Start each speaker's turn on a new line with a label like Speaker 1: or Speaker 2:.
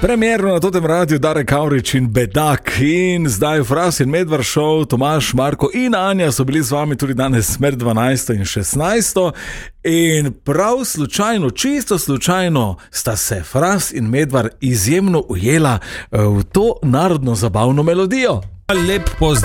Speaker 1: Premierno na tem radiju Darek Kavrič in Bedak in zdaj Fras in Medvar šov, Tomaž, Marko in Anja so bili z vami tudi danes med 12 in 16. In prav slučajno, čisto slučajno sta se Fras in Medvar izjemno ujela v to narodno zabavno melodijo.
Speaker 2: Lep pozdrav.